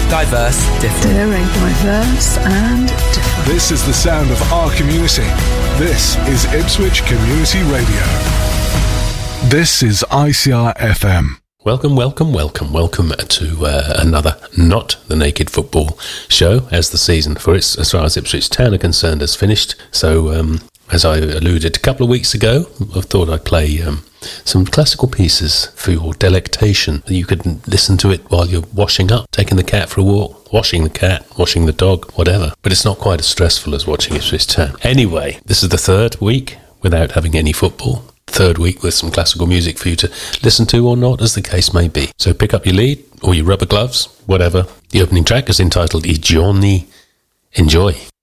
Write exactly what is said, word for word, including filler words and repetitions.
diverse, different. Daring, diverse and different. This is the sound of our community. This is Ipswich Community Radio. This is I C R F M. Welcome, welcome, welcome, welcome to uh, another Not the Naked Football show, as the season for it, as far as Ipswich Town are concerned, has finished. So, um, as I alluded a couple of weeks ago, I thought I'd play um, some classical pieces for your delectation. You could listen to it while you're washing up, taking the cat for a walk, washing the cat, washing the dog, whatever. But it's not quite as stressful as watching Ipswich Town. Anyway, this is the third week without having any football. Third week with some classical music for you to listen to or not, as the case may be. So pick up your lead or your rubber gloves, whatever. The opening track is entitled I Giorni. Enjoy.